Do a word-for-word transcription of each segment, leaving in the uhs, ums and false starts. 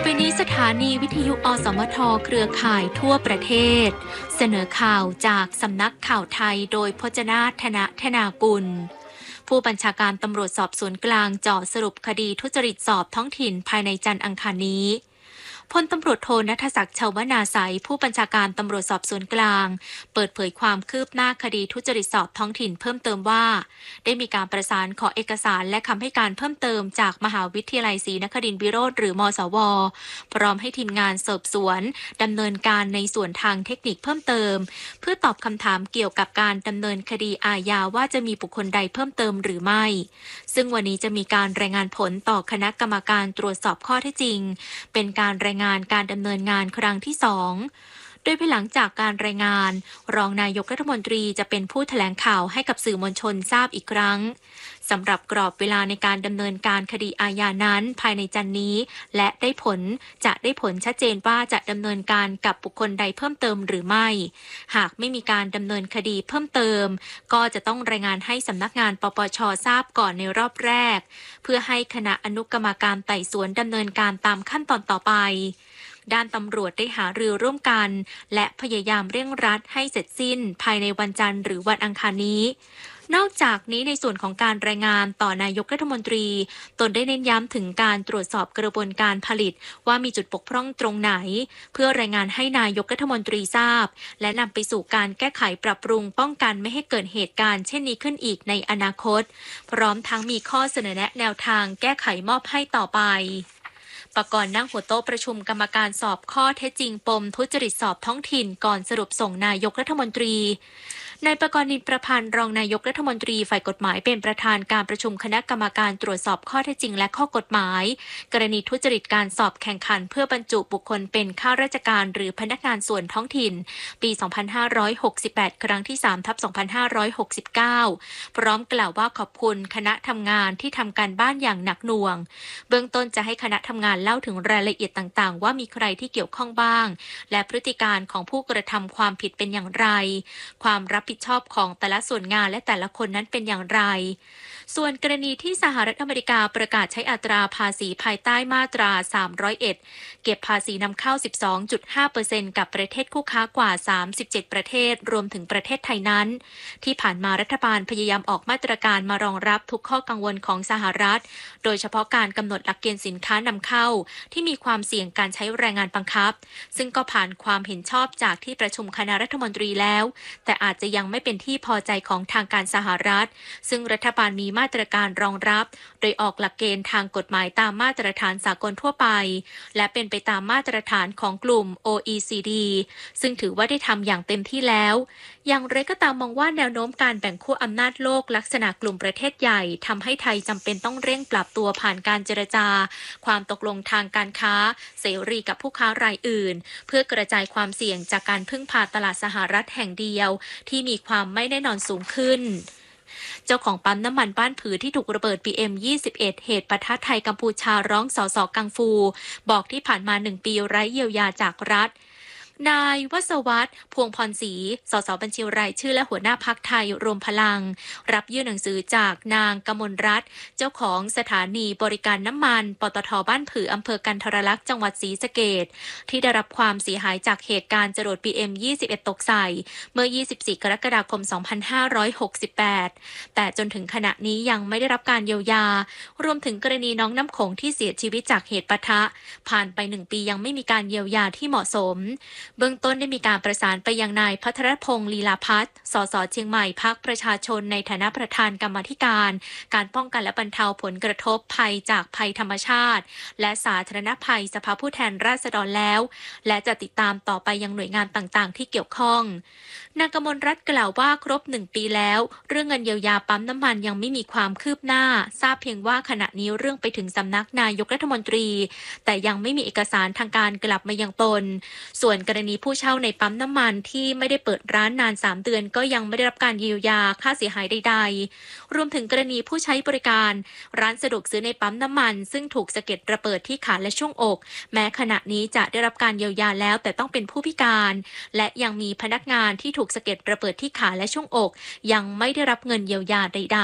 ไปนี้สถานีวิทยุอสมทเครือข่ายทั่วประเทศเสนอข่าวจากสำนักข่าวไทยโดยพจนาถนะธนากุลผู้บัญชาการตำรวจสอบสวนกลางเจาะสรุปคดีทุจริตสอบท้องถิ่นภายในจันทร์อังคารนี้พลตำรวจโทณัฐศักดิ์ชวนาไสยผู้บัญชาการตำรวจสอบสวนกลางเปิดเผยความคืบหน้าคดีทุจริตสอบท้องถิ่นเพิ่มเติมว่าได้มีการประสานขอเอกสารและคำให้การเพิ่มเติมจากมหาวิทยาลัยศรีนครินทร์วิโรธหรือมศวพร้อมให้ทีมงานสืบสวนดำเนินการในส่วนทางเทคนิคเพิ่มเติมเพื่อตอบคำถามเกี่ยวกับการดำเนินคดีอาญาว่าจะมีบุคคลใดเพิ่มเติมหรือไม่ซึ่งวันนี้จะมีการรายงานผลต่อคณะกรรมการตรวจสอบข้อเท็จจริงเป็นการรายงานการดำเนินงานครั้งที่สองโดยภายหลังจากการรายงานรองนายกรัฐมนตรีจะเป็นผู้แถลงข่าวให้กับสื่อมวลชนทราบอีกครั้งสำหรับกรอบเวลาในการดำเนินการคดีอาญานั้นภายในจันทร์นี้และได้ผลจะได้ผลชัดเจนว่าจะดำเนินการกับบุคคลใดเพิ่มเติมหรือไม่หากไม่มีการดำเนินคดีเพิ่มเติมก็จะต้องรายงานให้สำนักงานปปช.ทราบก่อนในรอบแรกเพื่อให้คณะอนุกรรมการไต่สวนดำเนินการตามขั้นตอนต่อไปด้านตำรวจได้หารือร่วมกันและพยายามเร่งรัดให้เสร็จสิ้นภายในวันจันทร์หรือวันอังคารนี้นอกจากนี้ในส่วนของการรายงานต่อนายกรัฐมนตรีตนได้เน้นย้ำถึงการตรวจสอบกระบวนการผลิตว่ามีจุดบกพร่องตรงไหนเพื่อรายงานให้นายกรัฐมนตรีทราบและนำไปสู่การแก้ไขปรับปรุงป้องกันไม่ให้เกิดเหตุการณ์เช่นนี้ขึ้นอีกในอนาคตพร้อมทั้งมีข้อเสนอแนะแนวทางแก้ไขมอบให้ต่อไปประกอบนั่งหัวโต๊ะประชุมกรรมการสอบข้อเท็จจริงปมทุจริตสอบท้องถิ่นก่อนสรุปส่งนายกรัฐมนตรีนายประกรณ์ นินประพันธ์รองนายกรัฐมนตรีฝ่ายกฎหมายเป็นประธานการประชุมคณะกรรมการตรวจสอบข้อเท็จจริงและข้อกฎหมายกรณีทุจริตการสอบแข่งขันเพื่อบรรจุบุคคลเป็นข้าราชการหรือพนักงานส่วนท้องถิ่นปี สองพันห้าร้อยหกสิบแปด ครั้งที่ สาม ทับ สองพันห้าร้อยหกสิบเก้า พร้อมกล่าวว่าขอบคุณคณะทำงานที่ทำการบ้านอย่างหนักหน่วงเบื้องต้นจะให้คณะทำงานเล่าถึงรายละเอียดต่างๆว่ามีใครที่เกี่ยวข้องบ้างและพฤติการของผู้กระทำความผิดเป็นอย่างไรความรับผิดชอบของแต่ละส่วนงานและแต่ละคนนั้นเป็นอย่างไรส่วนกรณีที่สหรัฐอเมริกาประกาศใช้อัตราภาษีภายใต้มาตราสามร้อยเอ็ดเก็บภาษีนำเข้า สิบสองจุดห้าเปอร์เซ็นต์ กับประเทศคู่ค้ากว่าสามสิบเจ็ดประเทศรวมถึงประเทศไทยนั้นที่ผ่านมารัฐบาลพยายามออกมาตรการมารองรับทุกข้อกังวลของสหรัฐโดยเฉพาะการกำหนดหลักเกณฑ์สินค้านำเข้าที่มีความเสี่ยงการใช้แรงงานบังคับซึ่งก็ผ่านความเห็นชอบจากที่ประชุมคณะรัฐมนตรีแล้วแต่อาจจะยังไม่เป็นที่พอใจของทางการสหรัฐซึ่งรัฐบาลมีมาตรการรองรับโดยออกหลักเกณฑ์ทางกฎหมายตามมาตรฐานสากลทั่วไปและเป็นไปตามมาตรฐานของกลุ่ม โอ อี ซี ดี ซึ่งถือว่าได้ทำอย่างเต็มที่แล้วอย่างไรก็ตามมองว่าแนวโน้มการแบ่งขั้วอำนาจโลกลักษณะกลุ่มประเทศใหญ่ทำให้ไทยจำเป็นต้องเร่งปรับตัวผ่านการเจรจาความตกลงทางการค้าเสรีกับผู้ค้ารายอื่นเพื่อกระจายความเสี่ยงจากการพึ่งพาตลาดสหรัฐแห่งเดียวที่มีความไม่แน่นอนสูงขึ้นเจ้าของปั๊มน้ำมันบ้านผือที่ถูกระเบิด พี เอ็ม ยี่สิบเอ็ด เหตุปะทะไทยกัมพูชาร้องสสกังฟูบอกที่ผ่านมาหนึ่งปีไร้เยียวยาจากรัฐนายวศวัฒน์พวงพรศรีสสบัญชีรายชื่อและหัวหน้าพรรคไทยรวมพลังรับยื่นหนังสือจากนางกมลรัตน์เจ้าของสถานีบริการน้ำมันปตท.บ้านผืออำเภอกันทรลักษณ์จังหวัดศรีสะเกษที่ได้รับความเสียหายจากเหตุการณ์จรวด พี เอ็ม ยี่สิบเอ็ด ตกใส่เมื่อ ยี่สิบสี่ กรกฎาคม สองพันห้าร้อยหกสิบแปด แต่จนถึงขณะนี้ยังไม่ได้รับการเยียวยารวมถึงกรณีน้องน้ำโขงที่เสียชีวิตจากเหตุปะทะผ่านไปหนึ่งปียังไม่มีการเยียวยาที่เหมาะสมเบื้องต้นได้มีการประสานไปยังนายพัทรพงษ์ลีลาพัฒน์สสเชียงใหม่พรรคประชาชนในฐานะประธานกรรมาธิการการป้องกันและบรรเทาผลกระทบภัยจากภัยธรรมชาติและสาธารณภัยสภาผู้แทนราษฎรแล้วและจะติดตามต่อไปยังหน่วยงานต่างๆที่เกี่ยวข้องนางกมลรัตน์กล่าวว่าครบหนึ่งปีแล้วเรื่องเงินเยียวยาปั๊มน้ำมันยังไม่มีความคืบหน้าทราบเพียงว่าขณะนี้เรื่องไปถึงสำนักนายกรัฐมนตรีแต่ยังไม่มีเอกสารทางการกลับมายังตนส่วนกรณีผู้เช่าในปั๊มน้ำมันที่ไม่ได้เปิดร้านนานสามเดือนก็ยังไม่ได้รับการเยียวยาค่าเสียหายใดๆรวมถึงกรณีผู้ใช้บริการร้านสะดวกซื้อในปั๊มน้ำมันซึ่งถูกสะเก็ดระเบิดที่ขาและช่วงอกแม้ขณะนี้จะได้รับการเยียวยาแล้วแต่ต้องเป็นผู้พิการและยังมีพนักงานที่ถูกสะเก็ดระเบิดที่ขาและช่วงอกยังไม่ได้รับเงินเยียวยาใด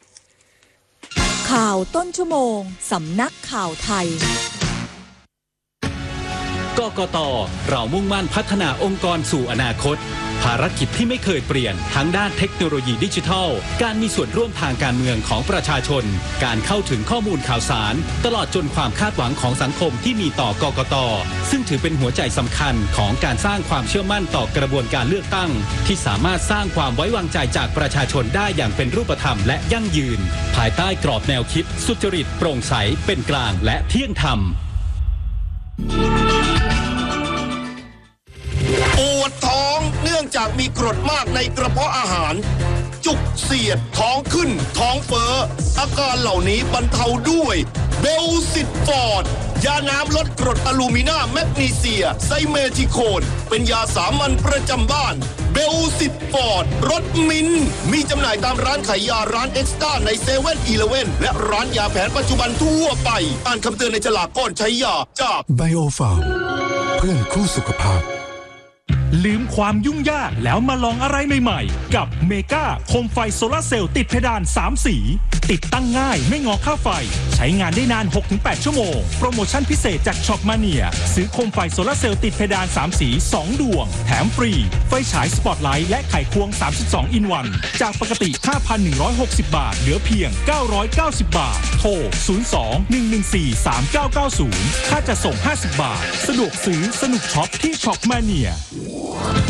ๆข่าวต้นชั่วโมงสำนักข่าวไทยกกต.เรามุ่งมั่นพัฒนาองค์กรสู่อนาคตภารกิจที่ไม่เคยเปลี่ยนทั้งด้านเทคโนโลยีดิจิทัลการมีส่วนร่วมทางการเมืองของประชาชนการเข้าถึงข้อมูลข่าวสารตลอดจนความคาดหวังของสังคมที่มีต่อกกต.ซึ่งถือเป็นหัวใจสำคัญของการสร้างความเชื่อมั่นต่อกระบวนการเลือกตั้งที่สามารถสร้างความไว้วางใจจากประชาชนได้อย่างเป็นรูปธรรมและยั่งยืนภายใต้กรอบแนวคิดสุจริตโปร่งใสเป็นกลางและเที่ยงธรรมปวดท้องเนื่องจากมีกรดมากในกระเพาะอาหารจุกเสียดท้องขึ้นท้องเฟ้ออาการเหล่านี้บรรเทาด้วยเบลซิตฟอร์ดยาน้ำลดกรดอะลูมินาแมกนีเซียไซเมทิโคนเป็นยาสามัญประจำบ้านเบลซิตฟอร์ดรสมินมีจำหน่ายตามร้านขายยาร้านเอ็กซ์ต้าในเซเว่นอีเลฟเว่นและร้านยาแผนปัจจุบันทั่วไปอ่านคำเตือนในฉลากก่อนใช้ยาจากไบโอฟาร์มเพื่อนคู่สุขภาพลืมความยุ่งยากแล้วมาลองอะไรใหม่ๆกับเมกาโคมไฟโซลาร์เซลล์ติดเพดานสามสีติดตั้งง่ายไม่งอค่าไฟใช้งานได้นาน หกถึงแปด ชั่วโมงโปรโมชั่นพิเศษจากช็อปมาเนียซื้อโคมไฟโซลาร์เซลล์ติดเพดานสามสีสองดวงแถมฟรีไฟฉายสปอตไลท์และไขควงสามสิบสองอินวันจากปกติ ห้าพันหนึ่งร้อยหกสิบ บาทเหลือเพียงเก้าร้อยเก้าสิบ บาทโทรศูนย์ สอง หนึ่ง หนึ่ง สี่ สาม เก้า เก้า ศูนย์ค่าจัดส่งห้าสิบบาทสะดวกซื้อสนุกช็อปที่ช็อปมาเนีย